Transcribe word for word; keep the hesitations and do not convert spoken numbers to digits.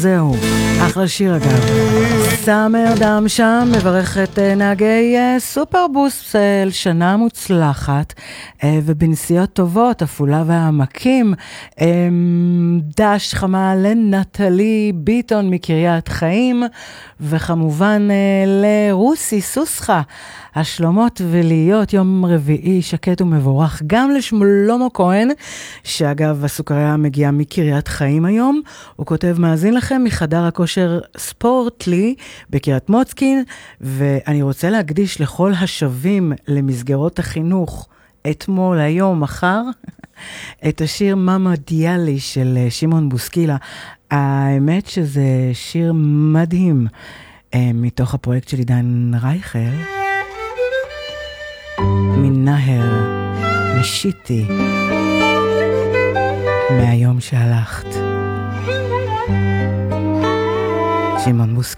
זהו, אחלה שיר אגב. סאמר דם שם מברך את נהגי סופרבוס על שנה מוצלחת ובנסיעות טובות, אפולה והעמקים. דש חמה לנטלי ביטון מקריית חיים, וכמובן לרוסי סוסחה, השלומות ולהיות יום רביעי שקט ומבורך. גם לשמלומו כהן, שאגב הסוכריה מגיעה מקריית חיים היום, הוא כותב מאזין לכם מחדר הכושר ספורטלי בקריית מוצקין, ואני רוצה להקדיש לכל השבים למסגרות החינוך אתמול, היום, מחר, את השיר מאמה דיאלי של שמעון בוסקילה. האמת שזה שיר מדהים, מתוך הפרויקט של עידן רייכל, מנהר, משיתי, מהיום שהלכת. שמעון בוסקילה.